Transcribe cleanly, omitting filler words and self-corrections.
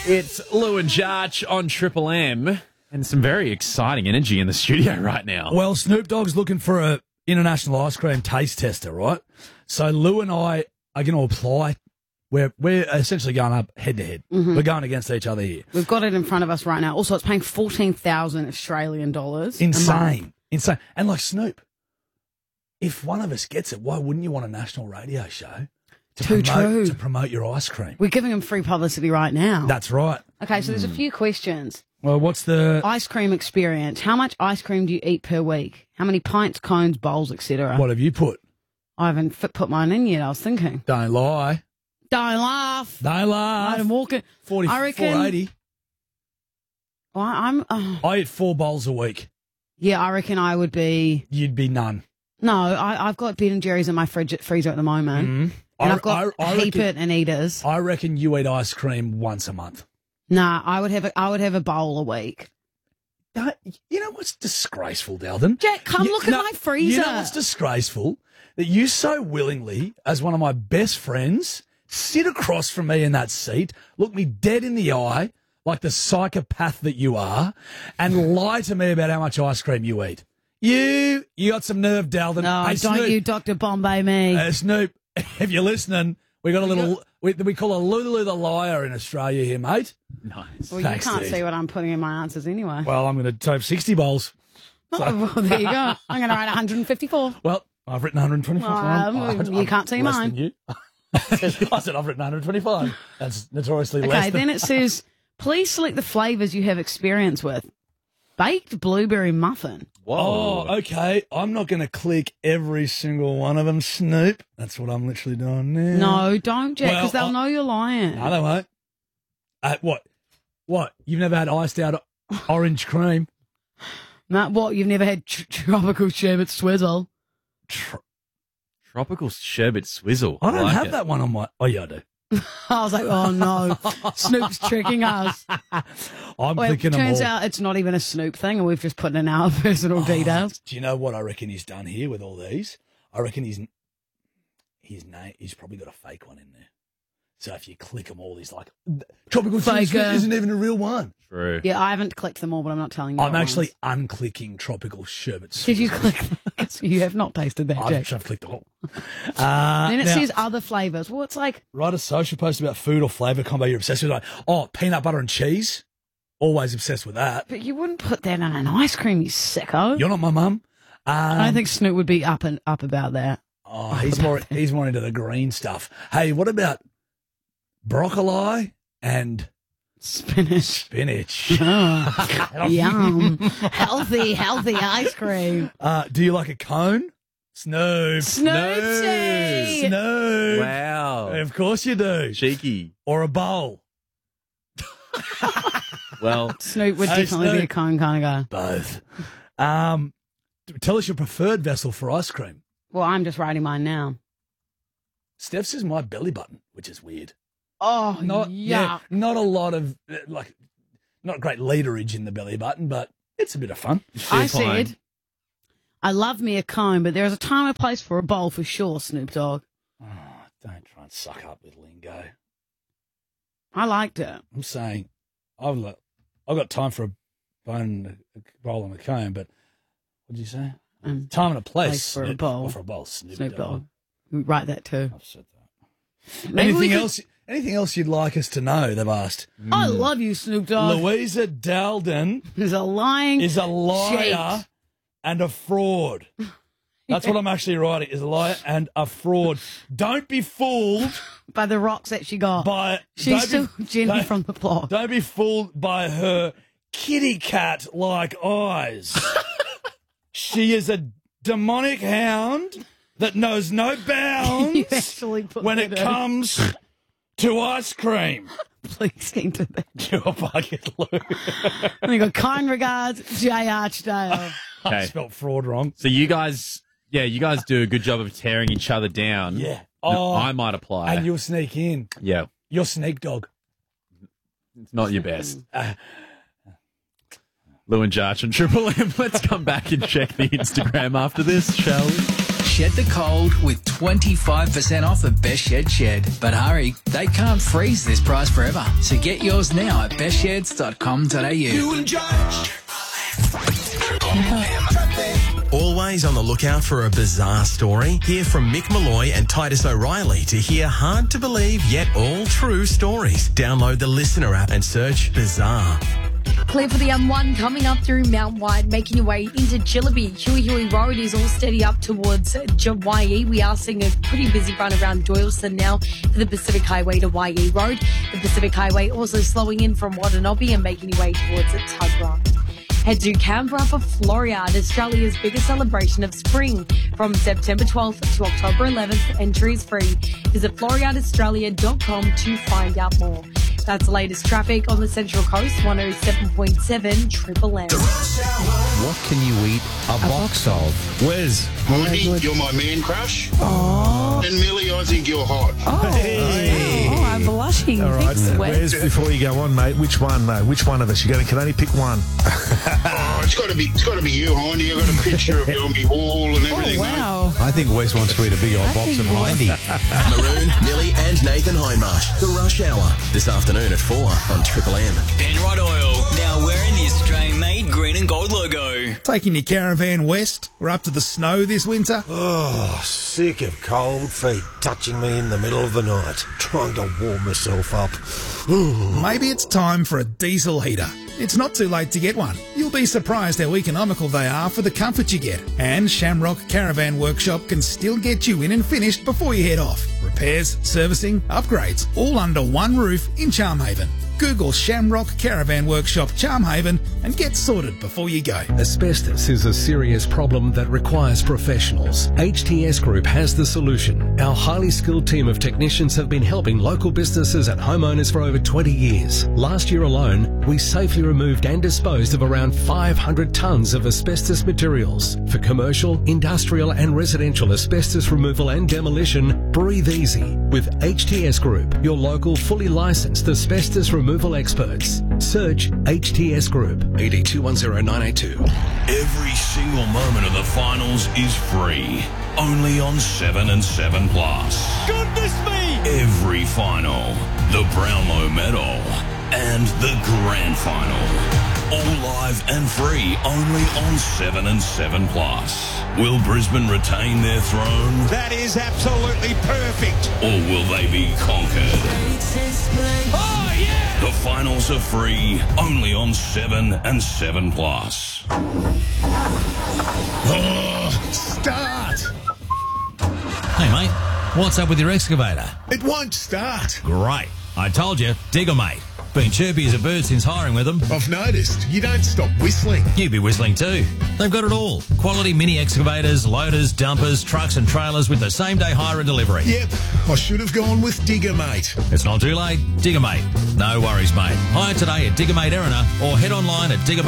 It's Lou and Jarch on Triple M, and some very exciting energy in the studio right now. Well, Snoop Dogg's looking for a international ice cream taste tester, right? So Lou and I are going to apply. We're essentially going up head to head. We're going against each other here. We've got it in front of us right now. Also, it's paying 14,000 Australian dollars. Insane. And like Snoop, if one of us gets it, why wouldn't you want a national radio show to promote your ice cream? We're giving him free publicity right now. That's right. Okay, so there's a few questions. Well, what's the Ice cream experience. How much ice cream do you eat per week? How many pints, cones, bowls, etc.? What have you put? I haven't put mine in yet. I was thinking. Don't lie. Don't laugh. Don't laugh. I'm walking. 40, I reckon. 480. Well, I eat 4 bowls a week. Yeah, I reckon I would be. You'd be none. No, I've got Ben and Jerry's in my freezer at the moment. Mm-hmm. And I've got Heap It and Eaters. I reckon you eat ice cream once a month. Nah, I would have a bowl a week. You know what's disgraceful, Dalton? Jack, look at my freezer. You know what's disgraceful? That you so willingly, as one of my best friends, sit across from me in that seat, look me dead in the eye, like the psychopath that you are, and lie to me about how much ice cream you eat. You got some nerve, Dalton. No, hey, don't Snoop, you Dr. Bombay me. Snoop, if you're listening, we got a little, we call a Lulu the liar in Australia here, mate. Nice. Well, Thanks, you can't dude. see what I'm putting in my answers anyway. Well, I'm going to type 60 bowls. Oh, well, there you go. I'm going to write 154. Well, I've written 125. You can't see less mine. Than you. I said I've written 125. That's notoriously less. Okay, then it says, please select the flavours you have experience with. Baked blueberry muffin. Whoa. Oh, okay. I'm not going to click every single one of them, Snoop. That's what I'm literally doing now. No, don't, Jack, because Well, they'll know you're lying. No, they won't. What? You've never had iced out orange cream? Nah, what? You've never had tropical sherbet swizzle? Tropical sherbet swizzle. I don't like have it. that one on my... Oh, yeah, I do. I was like, oh, no. Snoop's tricking us. I'm Well, clicking them all. turns out it's not even a Snoop thing, and we've just put in our personal details. Do you know what I reckon he's done here with all these? I reckon he's probably got a fake one in there. So if you click them all, he's like, tropical Fake, sherbet isn't even a real one. True. Yeah, I haven't clicked them all, but I'm not telling you. I'm what actually ones. unclicking tropical sherbet. Did you click them? You have not tasted that, Jack. I've clicked all. Then it now, says other flavours. Well, it's like, write a social post about food or flavour combo you're obsessed with. Like, peanut butter and cheese. Always obsessed with that. but you wouldn't put that in an ice cream, you sicko. You're not my mum. I don't think Snoop would be up about that. Oh, he's more into the green stuff. Hey, what about broccoli and Spinach. spinach? Yum. Healthy ice cream. Do you like a cone? Snoop. Snoopsy. Snoop. Wow. Of course you do. Cheeky. Or a bowl. Well, Snoop would Hey, definitely be Snoop. a cone kind of guy. Both. Tell us your preferred vessel for ice cream. Well, I'm just writing mine now. Steph says my belly button, which is weird. Oh, Not a lot of not great leaderage in the belly button, but it's a bit of fun. I fine. said, I love me a cone, but there is a time and a place for a bowl for sure, Snoop Dogg. Oh, don't try and suck up with lingo. I liked it. I'm saying I've got time for a bowl and a cone, but what did you say? Time and a place. Place for a bowl. Or for a bowl. Snoop Snoop Dogg. Dogg. We write that too. I've said that. Maybe we Anything could- else? Anything else you'd like us to know? They've asked. I love you, Snoop Dogg. Louisa Dalden Is a lying. is a liar cheat. and a fraud. That's what I'm actually writing, is a liar and a fraud. Don't be fooled By the rocks that she got. by... She's still don't be- Jenny don't- from the block. Don't be fooled by her kitty cat-like eyes. She is a demonic hound that knows no You bounds actually put when that it in. comes to ice cream. Please enter that. You're a bucket, Lou. And you got kind regards, J. Archdale. I Okay. spelled fraud wrong. so you guys do a good job of tearing each other down. Yeah. I might apply. And you'll sneak in. Yeah. You're Sneak Dog. It's not your best. Lou and Jarch on Triple M. Let's come back and check the Instagram after this, shall we? Shed the cold with 25% off at Best Shed Shed. But hurry, they can't freeze this price forever. So get yours now at bestsheds.com.au. You enjoy Always on the lookout for a bizarre story? Hear from Mick Malloy and Titus O'Reilly to hear hard-to-believe yet all-true stories. Download the Listener app and search Bizarre. Clear for the M1 coming up through Mount White, making your way into Jillaby. Huey Road is all steady up towards Hawaii. We are seeing a pretty busy run around Doylestown now for the Pacific Highway to Waihee Road. The Pacific Highway also slowing in from Watanabe and making your way towards Tuggerah. Head to Canberra for Floriade, Australia's biggest celebration of spring. From September 12th to October 11th, entry is free. Visit floriadeaustralia.com to find out more. That's the latest traffic on the Central Coast, 107.7 Triple M. What can you eat a box of? Wes. Heidi, you're my man crush. Aww. And Millie, I think you're hot. Oh, I'm blushing. All right, Thanks, Wes, before you go on, mate, which one of us? You can only pick one. It's got to be you, Heidi. I've got a picture of you on my wall and everything. wow. I think Wes wants to eat a big old box of Hindy. Maroon, Millie and Nathan Hindmarsh. The Rush Hour. This afternoon at 4 on Triple M. Penrod Oil, now wearing the Australian-made green and gold logo. Taking your caravan west? We're up to the snow this winter? Oh, sick of cold feet touching me in the middle of the night, trying to warm myself up. Maybe it's time for a diesel heater. It's not too late to get one. You'll be surprised how economical they are for the comfort you get. And Shamrock Caravan Workshop can still get you in and finished before you head off. Repairs, servicing, upgrades, all under one roof in Charmhaven. Google Shamrock Caravan Workshop Charmhaven and get sorted before you go. Asbestos is a serious problem that requires professionals. HTS Group has the solution. Our highly skilled team of technicians have been helping local businesses and homeowners for over 20 years. Last year alone, we safely removed and disposed of around 500 tonnes of asbestos materials. For commercial, industrial and residential asbestos removal and demolition, breathe easy with HTS Group, your local fully licensed asbestos removal experts. Search HTS Group, 8210982. Every single moment of the finals is free. Only on 7 and 7 Plus. Goodness me! Every final, the Brownlow Medal, and the Grand Final. All live and free only on 7 and 7 Plus. Will Brisbane retain their throne? That is absolutely perfect. Or will they be conquered? Oh, yeah! The finals are free only on 7 and 7 Plus. Start! Hey, mate, what's up with your excavator? It won't start. Great. I told you, Digger Mate. Been chirpy as a bird since hiring with them. I've noticed. You don't stop whistling. You'd be whistling too. They've got it all. Quality mini excavators, loaders, dumpers, trucks and trailers with the same day hire and delivery. Yep, I should have gone with Digger Mate. It's not too late. Digger Mate. No worries, mate. Hire today at Digger Mate Erina or head online at diggermate.com.au.